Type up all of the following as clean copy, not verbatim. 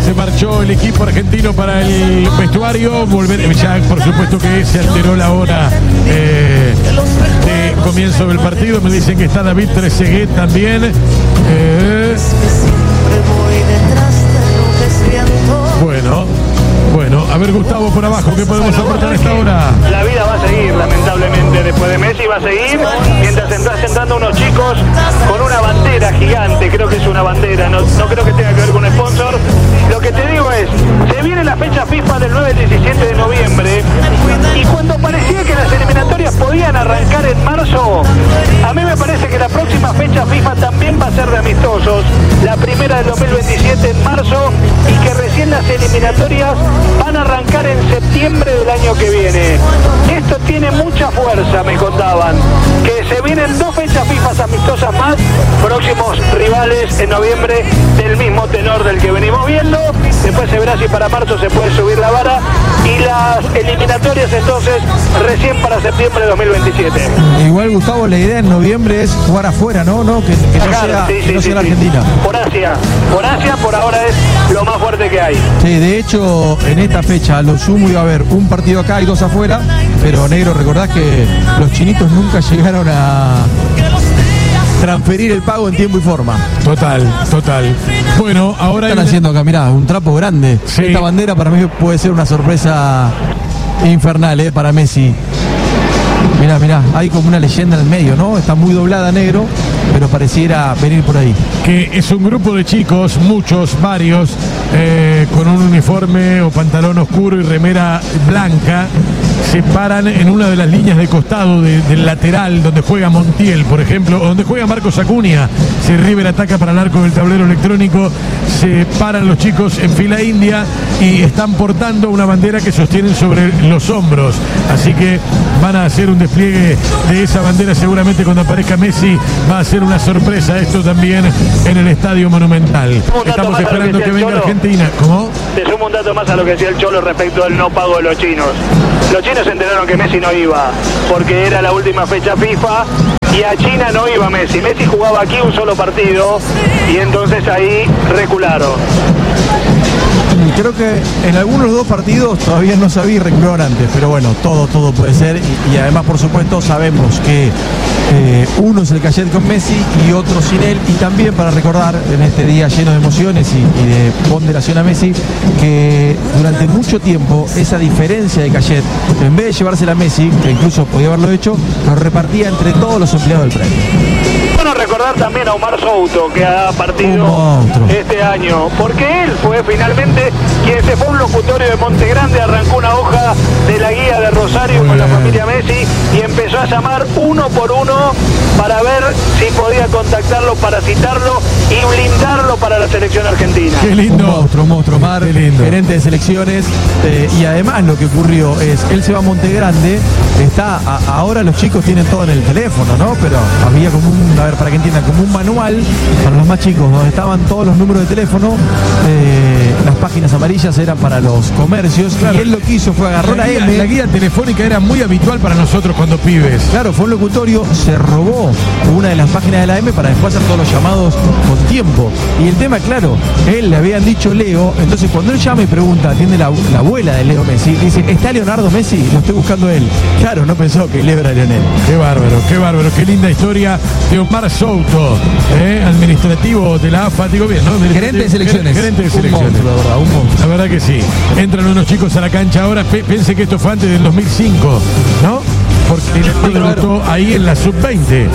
Se marchó el equipo argentino para el vestuario. Ya por supuesto que se alteró la hora de comienzo del partido. Me dicen que está David Trezeguet también. Bueno, a ver, Gustavo, por abajo, ¿qué podemos aportar a esta hora? La vida va a seguir, lamentablemente, después de Messi va a seguir, mientras están entrando unos chicos con una bandera gigante, creo que es una bandera, no creo que tenga que ver con sponsor. Lo que te digo es, se viene la fecha FIFA del 9 al 17 de noviembre, y cuando parecía que las eliminatorias podían arrancar en marzo, a mí me parece que la próxima fecha FIFA también va a ser de amistosos, la primera del 2027 en marzo, y que recién las eliminatorias van a arrancar en septiembre del año que viene. Esto tiene mucha fuerza, me contaban, que se vienen 2 fechas FIFA amistosas más, próximos rivales en noviembre del mismo tenor del que venimos viendo. Después se verá si para marzo se puede subir la vara, y las eliminatorias entonces recién para septiembre de 2027. Igual, Gustavo, la idea en noviembre es jugar afuera, ¿no? Que no sea la Argentina. Por Asia, por ahora es lo más fuerte que hay. Sí, de hecho, en esta fecha, a lo sumo iba a haber un partido acá y 2 afuera, pero, negro, recordás que los chinitos nunca llegaron a transferir el pago en tiempo y forma. Total. Bueno, ahora están haciendo acá, mirá, un trapo grande. Sí. Esta bandera para mí puede ser una sorpresa infernal, para Messi. Mirá, hay como una leyenda en el medio, ¿no? Está muy doblada, negro, pero pareciera venir por ahí. Que es un grupo de chicos, varios, con un uniforme o pantalón oscuro y remera blanca. Se paran en una de las líneas de costado del lateral, donde juega Montiel, por ejemplo, o donde juega Marcos Acuña. Si River ataca para el arco del tablero electrónico, se paran los chicos en fila india y están portando una bandera que sostienen sobre los hombros. Así que van a hacer un despliegue de esa bandera seguramente cuando aparezca Messi. Va a ser una sorpresa esto también en el Estadio Monumental. Estamos esperando que venga Argentina. ¿Cómo? Te sumo un dato más a lo que decía el Cholo respecto al no pago de los chinos. Los chinos se enteraron que Messi no iba porque era la última fecha FIFA y a China no iba Messi. Messi jugaba aquí un solo partido y entonces ahí recularon. Creo que en algunos de los 2 partidos todavía no sabía y recularon antes, pero bueno, todo puede ser, y además, por supuesto, sabemos que uno es el Cayet con Messi y otro sin él, y también para recordar en este día lleno de emociones y de ponderación a Messi, que durante mucho tiempo esa diferencia de Cayet, en vez de llevársela a Messi, que incluso podía haberlo hecho, lo repartía entre todos los empleados del premio. Bueno, recordar también a Omar Souto, que ha partido este año, porque él fue finalmente quien se fue a un locutorio de Monte Grande, arrancó una hoja de la guía de Rosario con la familia Messi y empezó a llamar uno por uno para ver si podía contactarlo, para citarlo y blindarlo para la selección argentina. Qué lindo. Un monstruo, Mar, gerente de selecciones, y además lo que ocurrió es, él se va a Monte Grande, ahora los chicos tienen todo en el teléfono, ¿no? Pero había como para que entiendan, como un manual para los más chicos, donde estaban todos los números de teléfono, las páginas amarillas eran para los comercios, claro. Y él lo que hizo fue agarró la M. La guía telefónica era muy habitual para nosotros cuando pibes. Claro, fue un locutorio, se robó una de las páginas de la M para después hacer todos los llamados con tiempo. Y el tema, claro, él le habían dicho Leo, entonces cuando él llama y pregunta, atiende la abuela de Leo Messi, dice, ¿está Leonardo Messi? Lo estoy buscando él. Claro, no pensó que Leo era Lionel. Qué bárbaro, qué linda historia de Omar Souto, administrativo de la AFA, digo bien, ¿no? Gerente de selecciones. Un monstruo, la verdad que sí. Entran unos chicos a la cancha ahora, piense que esto fue antes del 2005, ¿no? Porque él debutó ahí en la sub-20.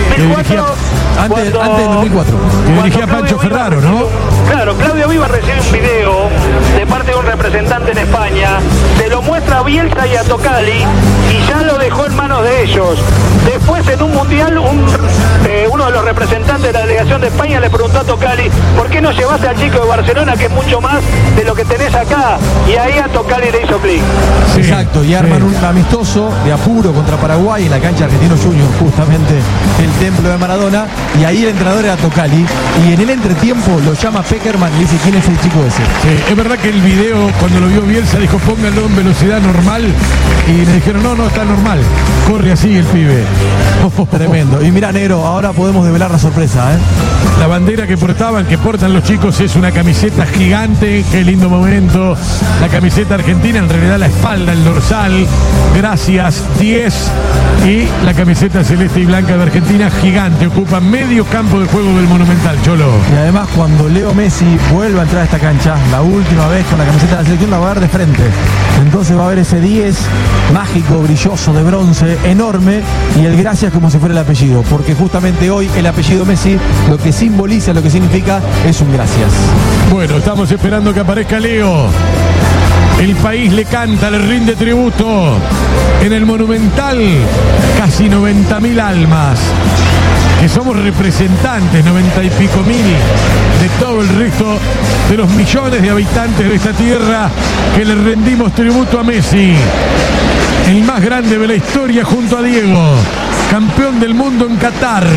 Antes del 2004. Que dirigía Pancho Ferraro, ¿no? Claro, Claudio Viva recibe un video de parte de un representante en España, se lo muestra a Bielsa y a Tocali y ya lo dejó en manos de ellos. Después en un mundial uno de los representantes de la delegación de España le preguntó a Tocali, ¿por qué no llevaste al chico de Barcelona que es mucho más de lo que tenés acá? Y ahí a Tocali le hizo clic. Sí, exacto, y arman un amistoso de apuro contra Paraguay en la cancha Argentinos Juniors, justamente el templo de Maradona, y ahí el entrenador era Tocali, y en el entretiempo lo llama Peckerman y dice, ¿quién es el chico ese? Sí, es verdad que el video, cuando lo vio Bielsa, dijo pónganlo en velocidad normal. Y le dijeron, no, está normal. Corre así el pibe. Tremendo. Y mira, negro, ahora podemos develar la sorpresa, ¿eh? La bandera que portan los chicos es una camiseta gigante. Qué lindo momento. La camiseta argentina, en realidad la espalda, el dorsal. Gracias, 10. Y la camiseta celeste y blanca de Argentina, gigante. Ocupa medio campo de juego del Monumental, Cholo. Y además, cuando Leo Messi vuelva a entrar a esta cancha, la última vez con la camiseta de la selección, la va a ver de frente. Entonces va a haber ese 10 mágico, brilloso, de bronce, enorme, y el gracias como si fuera el apellido, porque justamente hoy el apellido Messi lo que simboliza, lo que significa es un gracias. Bueno, estamos esperando que aparezca Leo. El país le canta, le rinde tributo. En el Monumental, casi 90.000 almas, que somos representantes, 90 y pico mil, de todo el resto de los millones de habitantes de esta tierra, que le rendimos tributo a Messi, el más grande de la historia junto a Diego, campeón del mundo en Qatar,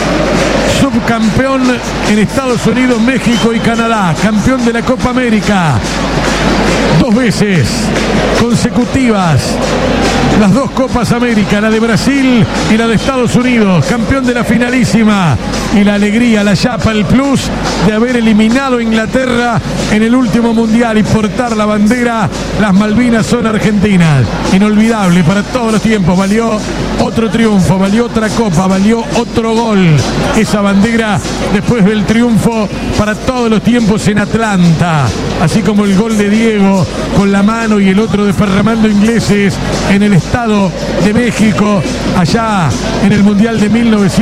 subcampeón en Estados Unidos, México y Canadá, campeón de la Copa América, 2 veces consecutivas, las 2 Copas América, la de Brasil y la de Estados Unidos, campeón de la finalísima, y la alegría, la chapa, el plus de haber eliminado a Inglaterra en el último mundial y portar la bandera. Las Malvinas son argentinas. Inolvidable para todos los tiempos. Valió otro triunfo, valió otra copa, valió otro gol. Esa bandera después del triunfo para todos los tiempos en Atlanta. Así como el gol de Diego con la mano y el otro desparramando ingleses en el Estado de México, allá en el Mundial de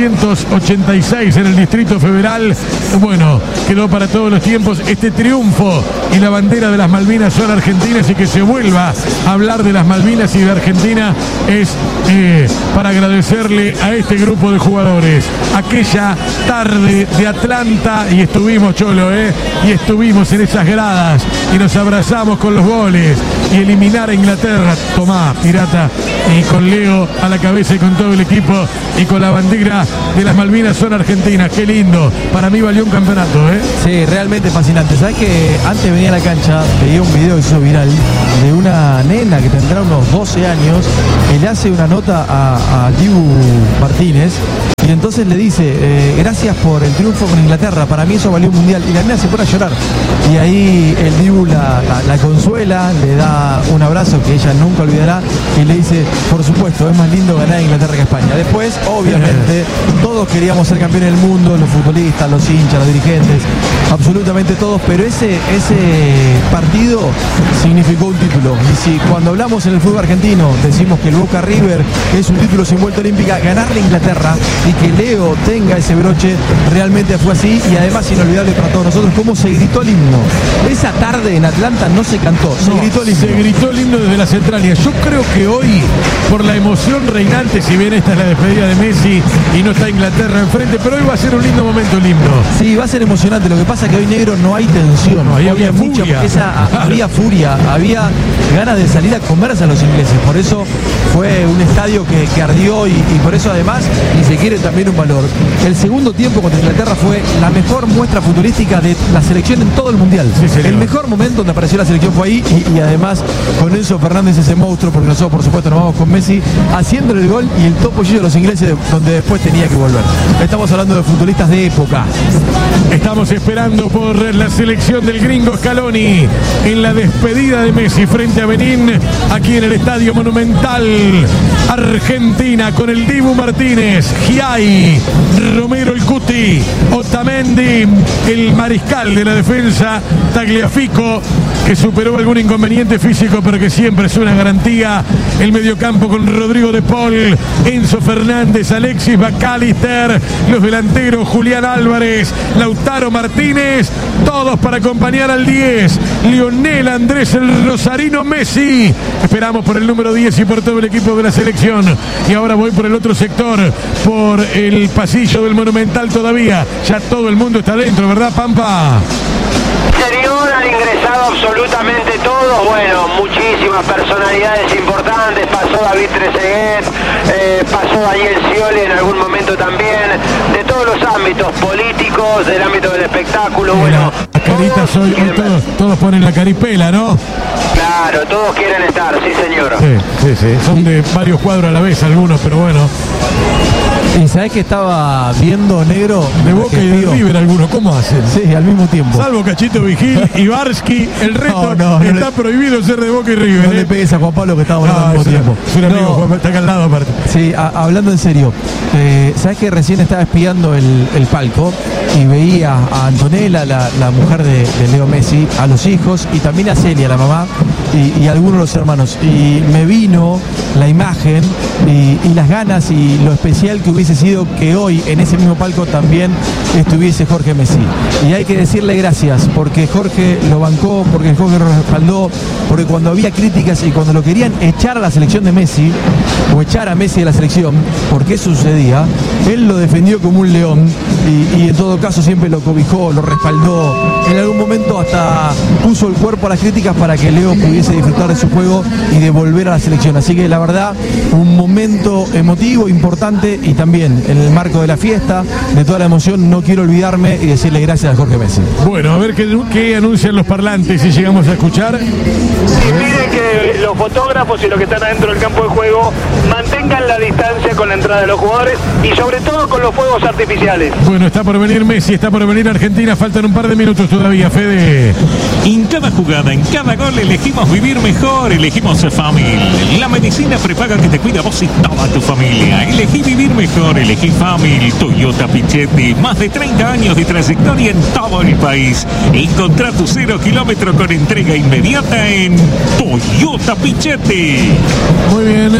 1986 en el Distrito Federal. Bueno, quedó para todos los tiempos este triunfo, y la bandera de las Malvinas son argentinas, y que se vuelva a hablar de las Malvinas y de Argentina es para agradecerle a este grupo de jugadores. Aquella tarde de Atlanta, y estuvimos, Cholo, y estuvimos en esas gradas y nos abrazamos con los goles, y eliminar a Inglaterra, tomá, pirata, y con Leo a la cabeza y con todo el equipo y con la bandera de las Malvinas son argentinas. Qué lindo, para mí valió un campeonato, Sí, realmente fascinante. ¿Sabes que antes venía a la cancha, veía un video que se hizo viral de una nena que tendrá unos 12 años, que le hace una nota a Dibu Martínez, y entonces le dice, gracias por el triunfo con Inglaterra, para mí eso valió un mundial, y la nena se pone a llorar, y ahí el Dibu la consuela, le da un abrazo que ella nunca olvidará, y le dice, por supuesto, es más lindo ganar a Inglaterra que a España. Después, obviamente, todos queríamos ser campeones del mundo, los futbolistas, los hinchas, los dirigentes, absolutamente todos, pero ese partido significó un título. Y si cuando hablamos en el fútbol argentino decimos que el Boca River es un título sin vuelta olímpica, ganarle a Inglaterra y que Leo tenga ese broche realmente fue así, y además inolvidable para todos nosotros cómo se gritó el himno. Esa tarde en Atlanta no se cantó, se gritó el himno. Se gritó el himno desde la centralia. Yo creo que hoy, por la emoción reinante, si bien esta es la despedida de Messi y no está Inglaterra enfrente, pero hoy va a ser un lindo momento el himno. Sí, va a ser emocionante. Lo que pasa es que hoy, negro, no hay tensión. No, había furia. Había furia, había ganas de salir a comerse a los ingleses. Por eso fue un estadio que ardió, y por eso además, y se quiere también un valor. El segundo tiempo contra Inglaterra fue la mejor muestra futbolística de la selección en todo el mundial. Sí, el mejor momento donde apareció la selección fue ahí, y además con Enzo Fernández, ese monstruo, porque nosotros por supuesto nos vamos con Messi, haciéndole el gol y el topollillo de los ingleses donde después tenía que volver. Estamos hablando de futbolistas de época. Estamos esperando por la selección del gringo Scaloni en la despedida de Messi frente a Benín, aquí en el Estadio Monumental. Argentina con el Dibu Martínez, Giai, Romero el Cuti, Otamendi, el mariscal de la defensa, Tagliafico, que superó algún inconveniente físico pero que siempre es una garantía. El mediocampo con Rodrigo de Paul, Enzo Fernández, Alexis McAllister, los delanteros Julián Álvarez, Lautaro Martínez, todos para acompañar al 10, Lionel Andrés el Rosarino Messi. Esperamos por el número 10 y por todo el equipo de la selección. Y ahora voy por el otro sector, por el pasillo del Monumental todavía. Ya todo el mundo está dentro, ¿verdad, Pampa? Exterior han ingresado absolutamente todos. Bueno, muchísima personalidades importantes, pasó David Trezeguet, pasó Daniel Scioli en algún momento también, de todos los ámbitos políticos, del ámbito del espectáculo. Bueno, las caritas hoy todos ponen la caripela, ¿no? Claro, todos quieren estar, sí señor. Sí. Son de varios cuadros a la vez algunos, pero bueno. ¿Y sabés que estaba viendo, negro? De Boca y de River algunos, ¿cómo hacen? Sí, al mismo tiempo. Salvo Cachito Vigil y Barsky, el resto está prohibido ser de Boca y River. No le pegues a Juan Pablo que estamos hablando al mismo tiempo. Es un amigo, Juan, está acá al lado aparte. Sí, hablando en serio, ¿sabés que recién estaba espiando el palco y veía a Antonella, la mujer de Leo Messi, a los hijos y también a Celia, la mamá, y algunos de los hermanos? Y me vino la imagen y las ganas y lo especial que hubiese sido que hoy en ese mismo palco también estuviese Jorge Messi. Y hay que decirle gracias porque Jorge lo bancó, porque Jorge lo respaldó, porque cuando había críticas y cuando lo querían echar a la selección de Messi o echar a Messi de la selección, porque eso sucedía, él lo defendió como un león y en todo caso siempre lo cobijó, lo respaldó. En algún momento hasta puso el cuerpo a las críticas para que Leo pudiese disfrutar de su juego y de volver a la selección. Así que la verdad, un momento emotivo, importante, y también en el marco de la fiesta, de toda la emoción, no quiero olvidarme y decirle gracias a Jorge Messi. Bueno, a ver qué anuncian los parlantes si llegamos a escuchar. Y piden que los fotógrafos y los que están adentro del campo de juego mantengan la distancia con la entrada de los jugadores y sobre todo con los fuegos artificiales. Bueno, está por venir Messi, está por venir Argentina, faltan un par de minutos todavía, Fede. En cada jugada, en cada gol elegimos vivir mejor, elegimos Famil. La medicina prepaga que te cuida vos y toda tu familia. Elegí vivir mejor, elegí Famil. Toyota Pichetti, más de 30 años de trayectoria en todo el país. Encontrá tu 0 kilómetro con entrega inmediata en Toyota Pichetti. Muy bien.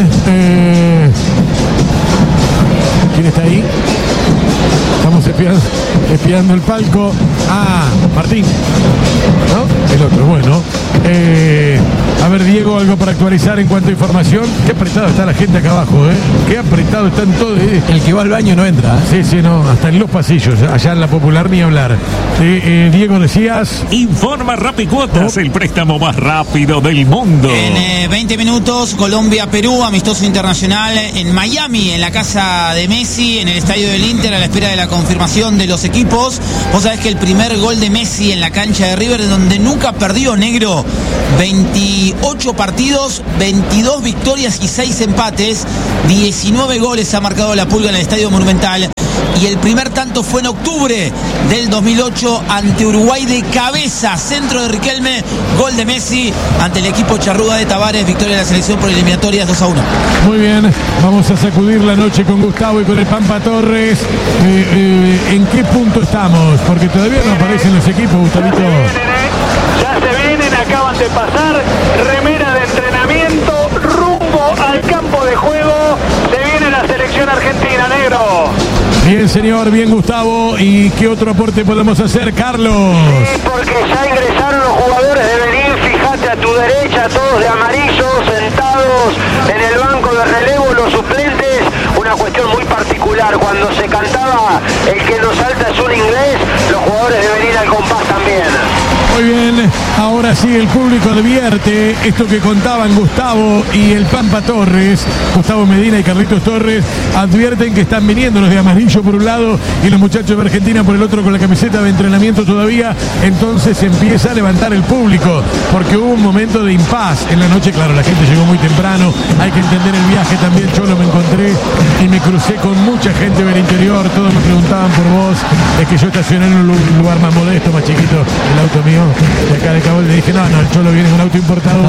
¿Quién está ahí? Estamos espiando el palco. Ah, Martín. ¿No? El otro, bueno. A ver, Diego, algo para actualizar en cuanto a información. Qué apretado está la gente acá abajo, ¿eh? Qué apretado están todos. El que va al baño no entra. Sí, no, hasta en los pasillos, allá en la Popular ni hablar. Diego, decías. Informa Rapicuotas, el préstamo más rápido del mundo. En 20 minutos, Colombia-Perú, amistoso internacional en Miami, en la casa de Messi, en el estadio del Inter, a la espera de la confirmación de los equipos. Vos sabés que el primer gol de Messi en la cancha de River, donde nunca perdió, negro, 28 partidos, 22 victorias y 6 empates, 19 goles ha marcado la Pulga en el Estadio Monumental. Y el primer tanto fue en octubre del 2008 ante Uruguay de cabeza, centro de Riquelme, gol de Messi ante el equipo charrúa de Tavares, victoria de la selección por eliminatorias 2-1. Muy bien, vamos a sacudir la noche con Gustavo y con el Pampa Torres. ¿En qué punto estamos? Porque todavía no aparecen los equipos, Gustavito. Ya se vienen, acaban de pasar, remera de entrenamiento, rumbo al campo de juego, se viene la selección argentina, negro. Bien, señor, bien, Gustavo. ¿Y qué otro aporte podemos hacer, Carlos? Sí, porque ya ingresaron los jugadores de Benín, fíjate a tu derecha, todos de amarillo, sentados en el banco de relevo, los suplentes, una cuestión muy particular, cuando se cantaba el que nos salta es un inglés, los jugadores de Benín al compás también. Muy bien, ahora sí el público advierte esto que contaban Gustavo y el Pampa Torres, Gustavo Medina y Carlitos Torres, advierten que están viniendo los de amarillo por un lado y los muchachos de Argentina por el otro con la camiseta de entrenamiento todavía, entonces se empieza a levantar el público, porque hubo un momento de impas en la noche, claro, la gente llegó muy temprano, hay que entender el viaje también, yo lo me encontré y me crucé con mucha gente del interior, todos me preguntaban por vos, es que yo estacioné en un lugar más modesto, más chiquito, el auto mío. De acá de Cabo le dije, no, el Cholo viene con un auto importado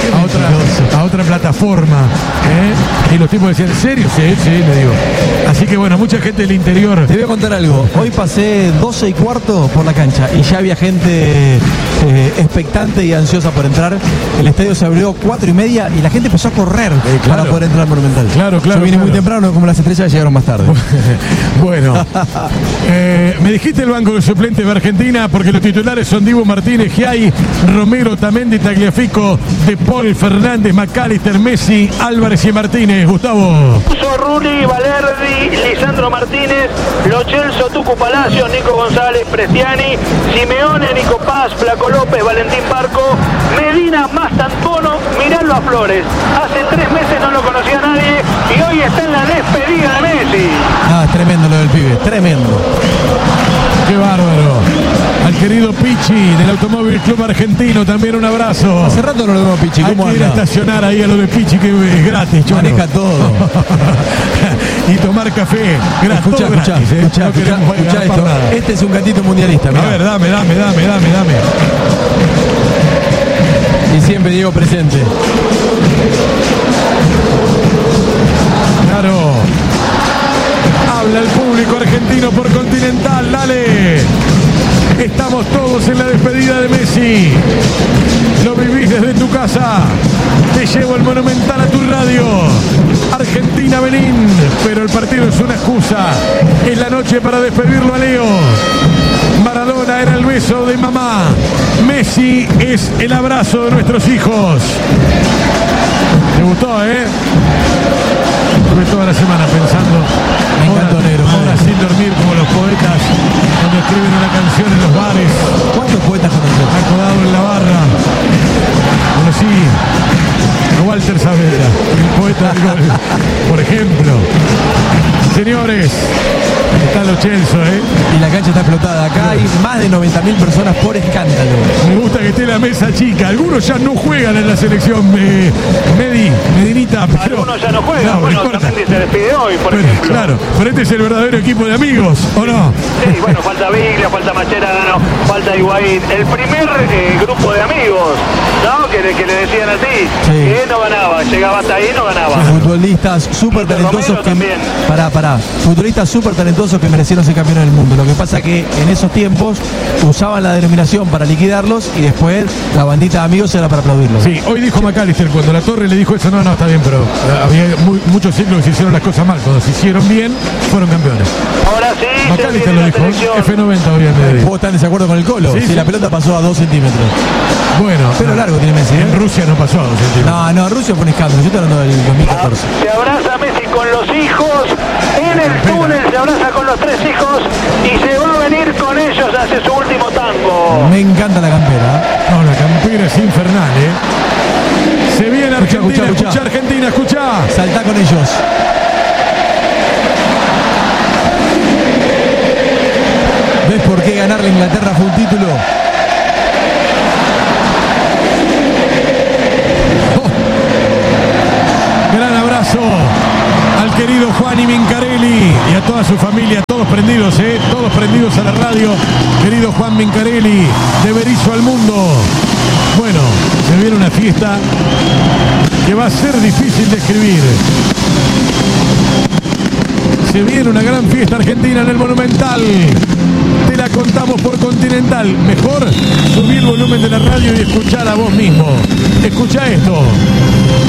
a otra plataforma. Y los tipos decían, ¿en serio? Sí, le digo. Así que bueno, mucha gente del interior. Te voy a contar algo. Hoy pasé 12:15 por la cancha y ya había gente expectante y ansiosa por entrar. El estadio se abrió 4:30 y la gente empezó a correr para poder entrar al Monumental. Claro. Yo vine muy temprano, como las estrellas llegaron más tarde. Bueno, me dijiste el banco de suplentes de Argentina porque los titulares son Dibu Martínez, Giai, Romero, Tamendi, Tagliafico, De Paul, Fernández, McAllister, Messi, Álvarez y Martínez. Gustavo. Rulli, Valerdi, Lisandro Martínez, Lo Celso, Tucu Palacios, Nico González, Prestiani, Simeone, Nico Paz, Flaco López, Valentín Barco, Medina Mastantuono, miralo a Flores. Hace 3 meses no lo conocía nadie y hoy está en la despedida de Messi. Ah, es tremendo lo del pibe, tremendo. Qué bárbaro. Al querido Pichi del Automóvil Club Argentino, también un abrazo. Hace rato no lo vemos, Pichi. Hay ¿Cómo que ir a anda? estacionar ahí a lo de Pichi, que es gratis, Cholo. Maneja todo. Y tomar café. Escucha, todo escucha, gratis, escucha, No queremos escucha pagar esto. nada. Este es un cantito mundialista, mirá. A ver, dame. Y siempre Diego presente. Claro. Habla el público argentino por Continental, dale. Estamos todos en la despedida de Messi. Lo vivís desde tu casa. Te llevo el Monumental a tu radio. Argentina-Benín. Pero el partido es una excusa. Es la noche para despedirlo a Leo. Maradona era el beso de mamá. Messi es el abrazo de nuestros hijos. ¿Te gustó, Estuve toda la semana pensando. Me encantó, negro. Ahora sin dormir como los poetas cuando escriben una canción en los bares. ¿Cuántos poetas conoces? Acodado en la barra. Conocí a Walter Saavedra, el poeta del gol, por ejemplo. Señores, está Lo Celso, Y la cancha está explotada. Acá hay más de 90.000 personas por escándalo. Me gusta que esté la mesa chica. Algunos ya no juegan en la selección, Medinita, pero... Algunos ya no juegan, No, bueno, importa. también se despide hoy, por Pero, ejemplo. claro, pero este es el verdadero equipo de amigos, ¿o no? Sí, bueno, falta Biglia, falta Mascherano, falta Higuaín. El primer grupo de amigos, ¿no? Que le decían así, Sí. que no ganaba, llegaba hasta ahí y no ganaba. Futbolistas súper talentosos Romero que... también. Pará. Futbolistas súper talentosos que merecieron ser campeones del mundo. Lo que pasa que en esos tiempos usaban la denominación para liquidarlos y después la bandita de amigos era para aplaudirlos. Sí, hoy dijo McAllister, cuando la Torre le dijo eso, no, está bien, pero había muchos siglos que se hicieron las cosas mal. Cuando se hicieron bien, fueron campeones. Ahora sí, se McAllister viene lo la dijo, selección. F90 hoy en Medellín. ¿Vos estás en desacuerdo con el Colo? Sí, si sí. la pelota pasó a 2 centímetros. Bueno, Pelo largo tiene Messi, en Rusia no pasó a 2 centímetros. No, Rusia fue un escándalo. Yo estoy hablando del 2014. Se abraza Messi con los hijos, en el túnel se abraza con los 3 hijos y se va a venir con ellos hacia su último tango. Me encanta la campera. No, la campera es infernal, Se viene Argentina, escuchá. escucha Argentina, escucha. Saltá con ellos. ¿Ves por qué ganarle a Inglaterra fue un título? Gran abrazo al querido Juan y Mincarelli y a toda su familia, todos prendidos, todos prendidos a la radio. Querido Juan Mincarelli, de Berizo al Mundo. Bueno, se viene una fiesta que va a ser difícil de escribir. Se viene una gran fiesta argentina en el Monumental. Te la contamos por Continental. Mejor subir el volumen de la radio y escuchar a vos mismo. Escucha esto.